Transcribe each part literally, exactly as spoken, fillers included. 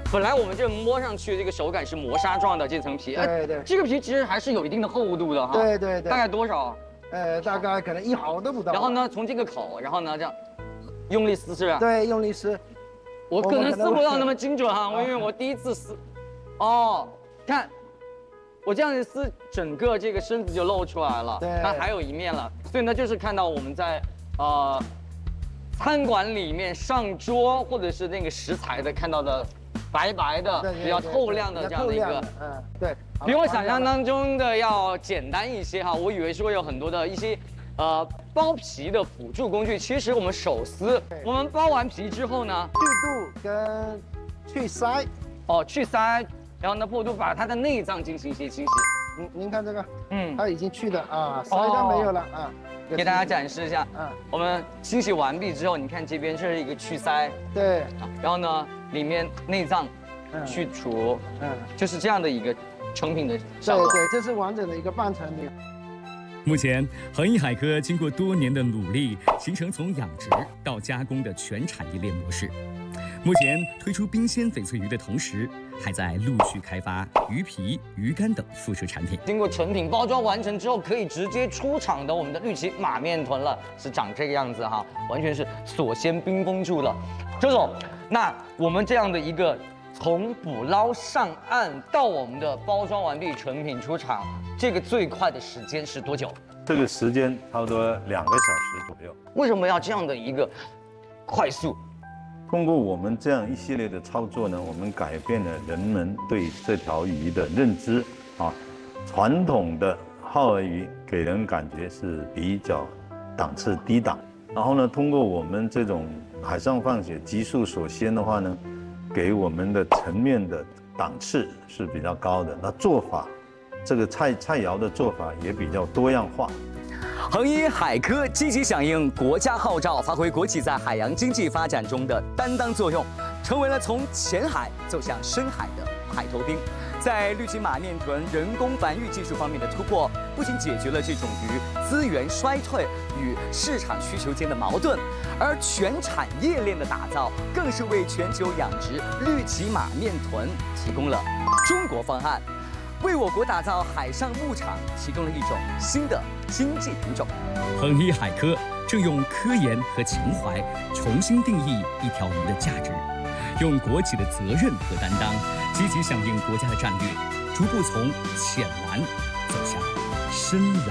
本来我们这摸上去这个手感是磨砂状的这层皮， 对对， 这个皮其实还是有一定的厚度的哈。 对对对。 大概多少？ 呃，大概可能一毫都不到。 然后呢，从这个口，然后呢这样用力撕是吧？ 对，用力撕。 我可能撕不到那么精准哈，因为我第一次撕。哦，看。 我这样子撕，整个这个身子就露出来了，它还有一面了，所以呢，就是看到我们在呃餐馆里面上桌或者是那个食材的看到的白白的、比较透亮的这样的一个， 嗯，对， 比我想象当中的要简单一些哈。我以为是会有很多的一些呃剥皮的辅助工具，其实我们手撕，我们剥完皮之后呢， 去肚跟去鳃， 哦，去鳃。 然后呢，破肚把它的内脏进行一些清洗。 您您看这个， 嗯， 它已经去的啊，鳃都没有了啊。 给大家展示一下， 嗯， 我们清洗完毕之后，你看这边这是一个去鳃， 对， 然后呢，里面内脏去除，嗯，就是这样的一个成品的效果。 对对，这是完整的一个半成品。 目前，恒益海科经过多年的努力，形成从养殖到加工的全产业链模式。目前推出冰鲜翡翠鱼的同时，还在陆续开发鱼皮、鱼干等附属产品。 经过成品包装完成之后，可以直接出厂的我们的绿鳍马面臀了，是长这个样子哈，完全是锁先冰封住了。周总，那我们这样的一个从捕捞上岸到我们的包装完毕成品出厂，这个最快的时间是多久？ 这个时间差不多两个小时左右。 为什么要这样的一个快速？ 通过我们这样一系列的操作呢，我们改变了人们对这条鱼的认知啊。传统的耗饵鱼给人感觉是比较档次低档，然后呢，通过我们这种海上放血急速锁鲜的话呢，给我们的层面的档次是比较高的。那做法，这个菜菜肴的做法也比较多样化。 恒益海科积极响应国家号召，发挥国企在海洋经济发展中的担当作用，成为了从浅海走向深海的海头兵。在绿鳍马面臀人工繁育技术方面的突破，不仅解决了这种鱼资源衰退与市场需求间的矛盾，而全产业链的打造，更是为全球养殖绿鳍马面臀提供了中国方案。 为我国打造海上牧场提供了一种新的经济品种。 恒益海科正用科研和情怀重新定义一条鱼的价值，用国企的责任和担当，积极响应国家的战略，逐步从浅蓝走向深蓝。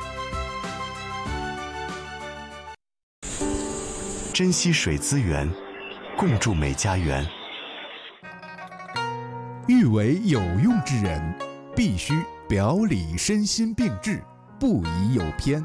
珍惜水资源，共筑美家园。 欲为有用之人， 必须表里身心并治，不宜有偏。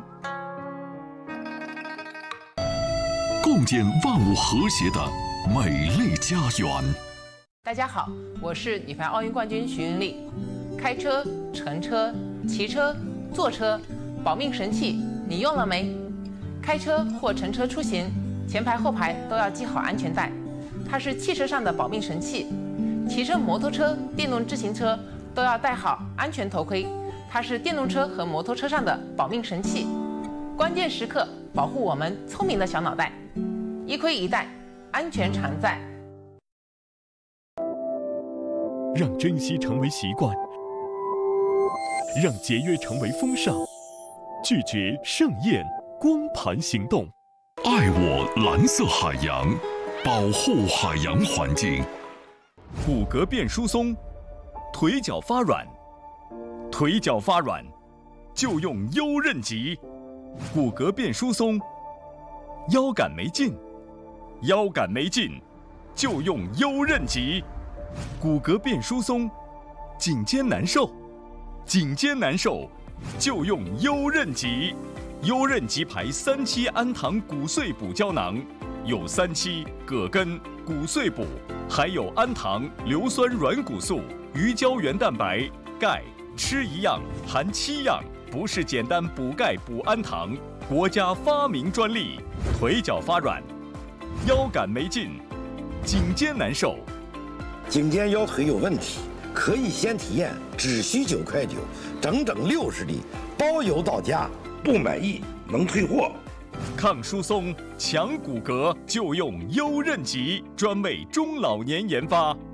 构建万物和谐的美丽家园。 大家好，我是女排奥运冠军徐云丽。开车、乘车、骑车、坐车，保命神器你用了没？开车或乘车出行，前排后排都要系好安全带，它是汽车上的保命神器。骑车、摩托车、电动自行车 都要戴好安全头盔，它是电动车和摩托车上的保命神器，关键时刻保护我们聪明的小脑袋。一盔一戴，安全常在。 让珍惜成为习惯，让节约成为风尚，拒绝盛宴光盘行动。 爱我蓝色海洋，保护海洋环境。 骨骼变疏松。 腿脚发软，腿脚发软，就用优韧极。骨骼变疏松，腰杆没劲，腰杆没劲，就用优韧极。骨骼变疏松，颈肩难受，颈肩难受，就用优韧极。优韧极牌三七氨糖骨碎补胶囊，有三七、葛根、骨碎补，还有氨糖、硫酸软骨素。 鱼胶原蛋白、钙，吃一样含七样，不是简单补钙补氨糖，国家发明专利。腿脚发软，腰杆没劲，颈肩难受， 颈肩腰腿有问题，可以先体验，只需九块九，整整六十粒，包邮到家，不满意能退货。 抗疏松、强骨骼，就用优韧极，专为中老年研发。